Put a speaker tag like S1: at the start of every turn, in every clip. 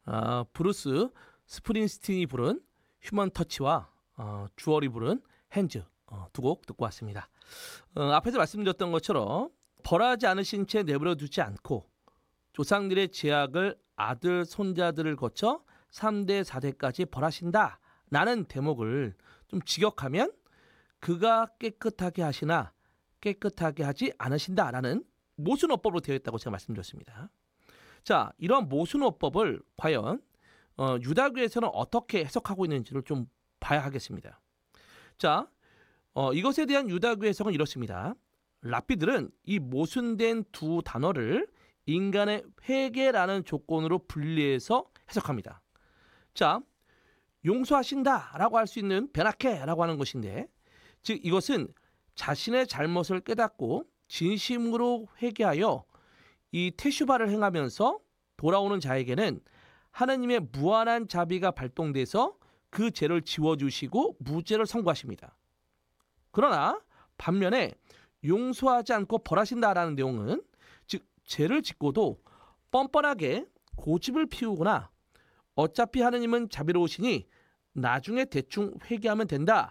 S1: 브루스 스프링스틴이 부른 휴먼 터치와 주얼이 부른 핸즈 두 곡 듣고 왔습니다. 앞에서 말씀드렸던 것처럼 벌하지 않으신 채 내버려 두지 않고 조상들의 제약을 아들, 손자들을 거쳐 3대, 4대까지 벌하신다 라는 대목을 좀 직역하면 그가 깨끗하게 하시나 깨끗하게 하지 않으신다라는 모순어법으로 되어 있다고 제가 말씀드렸습니다. 자, 이런 모순어법을 과연 유다교에서는 어떻게 해석하고 있는지를 좀 봐야 하겠습니다. 자, 이것에 대한 유다교 해석은 이렇습니다. 랍비들은 이 모순된 두 단어를 인간의 회개라는 조건으로 분리해서 해석합니다. 자, 용서하신다라고 할 수 있는 베라케라고 하는 것인데, 즉 이것은 자신의 잘못을 깨닫고 진심으로 회개하여 이 테슈바를 행하면서 돌아오는 자에게는 하나님의 무한한 자비가 발동돼서 그 죄를 지워주시고 무죄를 선고하십니다. 그러나 반면에 용서하지 않고 벌하신다라는 내용은 즉 죄를 짓고도 뻔뻔하게 고집을 피우거나 어차피 하느님은 자비로우시니 나중에 대충 회개하면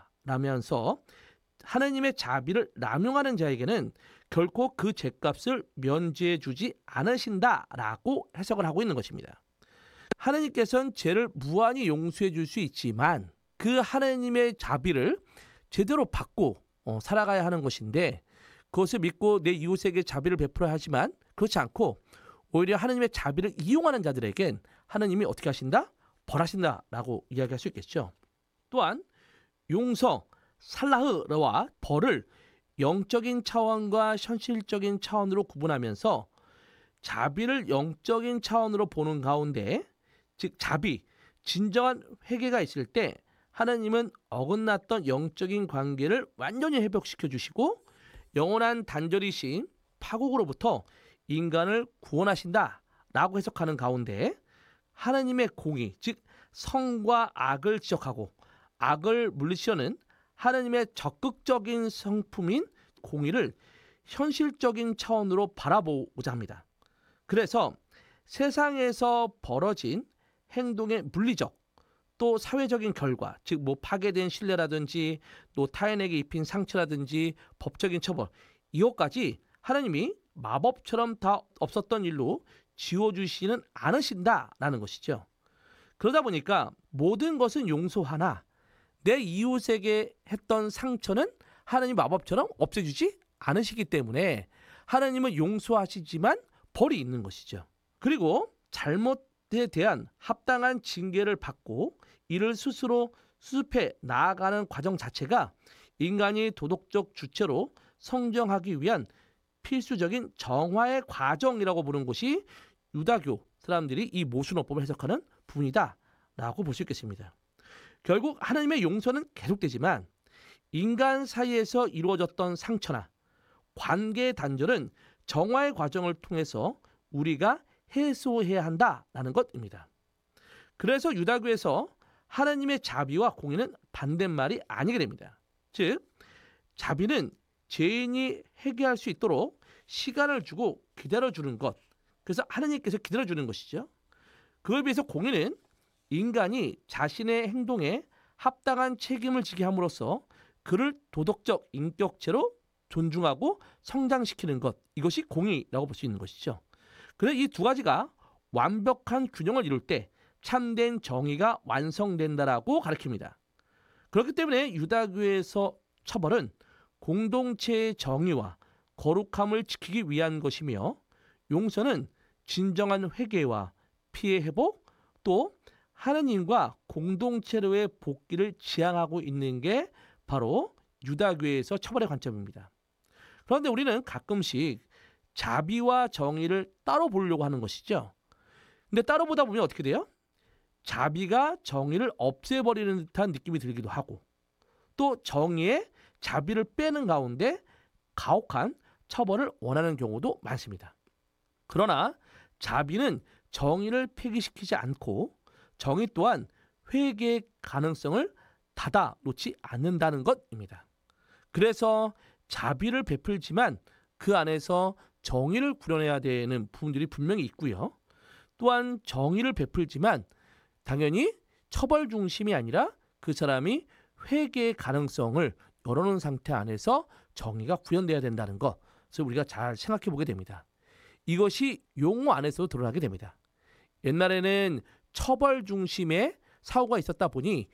S1: 된다라면서 하느님의 자비를 남용하는 자에게는 결코 그 죄값을 면제해 주지 않으신다라고 해석을 하고 있는 것입니다. 하느님께서는 죄를 무한히 용서해 줄 수 있지만 그 하느님의 자비를 제대로 받고 살아가야 하는 것인데, 그것을 믿고 내 이웃에게 자비를 베풀어야 하지만 그렇지 않고 오히려 하느님의 자비를 이용하는 자들에겐 하느님이 어떻게 하신다? 벌하신다라고 이야기할 수 있겠죠. 또한 용서, 살라흐와 벌을 영적인 차원과 현실적인 차원으로 구분하면서 자비를 영적인 차원으로 보는 가운데, 즉 자비, 진정한 회개가 있을 때 하나님은 어긋났던 영적인 관계를 완전히 회복시켜 주시고 영원한 단절이신 파국으로부터 인간을 구원하신다라고 해석하는 가운데, 하나님의 공의, 즉 성과 악을 지적하고 악을 물리치려는 하나님의 적극적인 성품인 공의를 현실적인 차원으로 바라보고자 합니다. 그래서 세상에서 벌어진 행동의 물리적 또 사회적인 결과, 즉 파괴된 신뢰라든지 또 타인에게 입힌 상처라든지 법적인 처벌, 이것까지 하나님이 마법처럼 다 없었던 일로 지워주시는 않으신다라는 것이죠. 그러다 보니까 모든 것은 용서하나 내 이웃에게 했던 상처는 하나님 마법처럼 없애주지 않으시기 때문에 하나님은 용서하시지만 벌이 있는 것이죠. 그리고 잘못에 대한 합당한 징계를 받고 이를 스스로 수습해 나아가는 과정 자체가 인간이 도덕적 주체로 성장하기 위한 필수적인 정화의 과정이라고 보는 것이 유다교 사람들이 이 모순어법을 해석하는 부분이다라고 볼 수 있겠습니다. 결국 하나님의 용서는 계속되지만 인간 사이에서 이루어졌던 상처나 관계의 단절은 정화의 과정을 통해서 우리가 해소해야 한다라는 것입니다. 그래서 유다교에서 하나님의 자비와 공의는 반대말이 아니게 됩니다. 즉 자비는 죄인이 회개할 수 있도록 시간을 주고 기다려주는 것, 그래서 하나님께서 기다려주는 것이죠. 그에 비해서 공의는 인간이 자신의 행동에 합당한 책임을 지게 함으로써 그를 도덕적 인격체로 존중하고 성장시키는 것, 이것이 공의라고 볼 수 있는 것이죠. 그래서 이 두 가지가 완벽한 균형을 이룰 때 참된 정의가 완성된다라고 가르칩니다. 그렇기 때문에 유다교에서 처벌은 공동체의 정의와 거룩함을 지키기 위한 것이며, 용서는 진정한 회개와 피해 회복, 또 하느님과 공동체로의 복귀를 지향하고 있는 게 바로 유다교에서 처벌의 관점입니다. 그런데 우리는 가끔씩 자비와 정의를 따로 보려고 하는 것이죠. 근데 따로 보다 보면 어떻게 돼요? 자비가 정의를 없애버리는 듯한 느낌이 들기도 하고, 또 정의에 자비를 빼는 가운데 가혹한 처벌을 원하는 경우도 많습니다. 그러나 자비는 정의를 폐기시키지 않고 정의 또한 회개의 가능성을 닫아 놓지 않는다는 것입니다. 그래서 자비를 베풀지만 그 안에서 정의를 구현해야 되는 부분들이 분명히 있고요. 또한 정의를 베풀지만 당연히 처벌 중심이 아니라 그 사람이 회개의 가능성을 열어놓은 상태 안에서 정의가 구현돼야 된다는 것. 그래서 우리가 잘 생각해 보게 됩니다. 이것이 용어 안에서도 드러나게 됩니다. 옛날에는 처벌 중심의 사고가 있었다 보니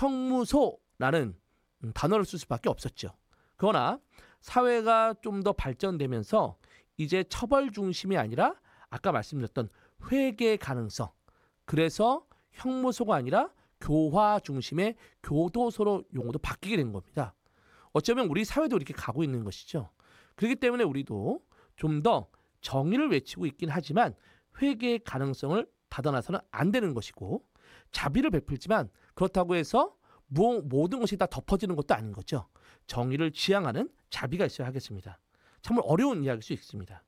S1: 형무소라는 단어를 쓸 수밖에 없었죠. 그러나 사회가 좀 더 발전되면서 이제 처벌 중심이 아니라 아까 말씀드렸던 회개 가능성. 그래서 형무소가 아니라 교화 중심의 교도소로 용어도 바뀌게 된 겁니다. 어쩌면 우리 사회도 이렇게 가고 있는 것이죠. 그렇기 때문에 우리도 좀 더 정의를 외치고 있긴 하지만 회개의 가능성을 닫아놔서는 안 되는 것이고, 자비를 베풀지만 그렇다고 해서 모든 것이 다 덮어지는 것도 아닌 거죠. 정의를 지향하는 자비가 있어야 하겠습니다. 정말 어려운 이야기일 수 있습니다.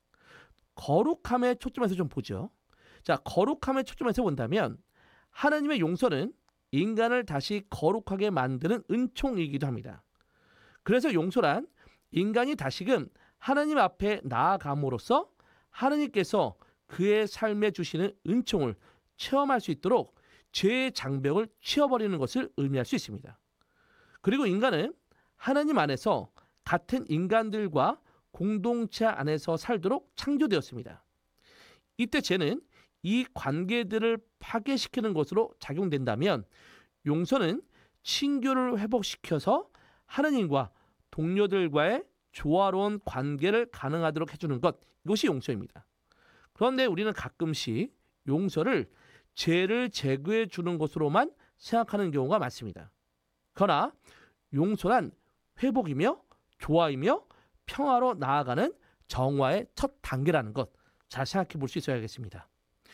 S1: 거룩함의 초점에서 좀 보죠. 자, 거룩함의 초점에서 본다면 하나님의 용서는 인간을 다시 거룩하게 만드는 은총이기도 합니다. 그래서 용서란 인간이 다시금 하나님 앞에 나아감으로써 하나님께서 그의 삶에 주시는 은총을 체험할 수 있도록 죄의 장벽을 치워버리는 것을 의미할 수 있습니다. 그리고 인간은 하나님 안에서 같은 인간들과 공동체 안에서 살도록 창조되었습니다. 이때 죄는 이 관계들을 파괴시키는 것으로 작용된다면 용서는 친교를 회복시켜서 하나님과 동료들과의 조화로운 관계를 가능하도록 해주는 것, 이것이 용서입니다. 그런데 우리는 가끔씩 용서를 죄를 제거해 주는 것으로만 생각하는 경우가 많습니다. 그러나 용서란 회복이며 조화이며 평화로 나아가는 정화의 첫 단계라는 것, 잘 생각해 볼 수 있어야겠습니다.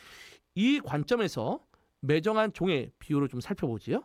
S1: 이 관점에서 매정한 종의 비유를 좀 살펴보지요.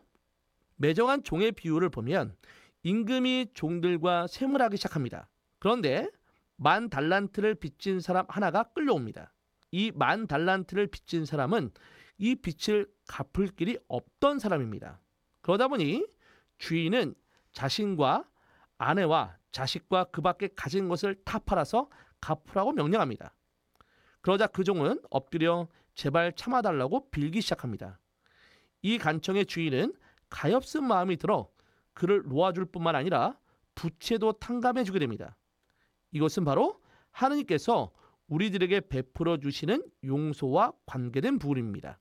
S1: 매정한 종의 비유를 보면 임금이 종들과 세무하기 시작합니다. 그런데 10,000달란트를 빚진 사람 하나가 끌려옵니다. 이 10,000달란트를 빚진 사람은 이 빚을 갚을 길이 없던 사람입니다. 그러다 보니 주인은 자신과 아내와 자식과 그 밖에 가진 것을 다 팔아서 갚으라고 명령합니다. 그러자 그 종은 엎드려 제발 참아달라고 빌기 시작합니다. 이 간청의 주인은 가엾은 마음이 들어 그를 놓아줄 뿐만 아니라 부채도 탕감해주게 됩니다. 이것은 바로 하느님께서 우리들에게 베풀어 주시는 용서와 관계된 부분입니다.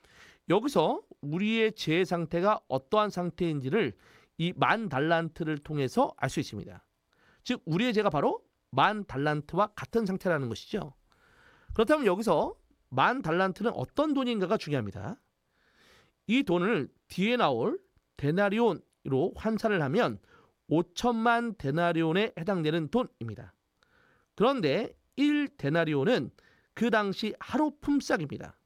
S1: 여기서 우리의 죄 상태가 어떠한 상태인지를 이 10,000달란트를 통해서 알 수 있습니다. 즉 우리의 죄가 바로 10,000달란트와 같은 상태라는 것이죠. 그렇다면 여기서 10,000달란트는 어떤 돈인가가 중요합니다. 이 돈을 뒤에 나올 데나리온으로 환산을 하면 5천만 데나리온에 해당되는 돈입니다. 그런데 1데나리온은 그 당시 하루 품삯입니다.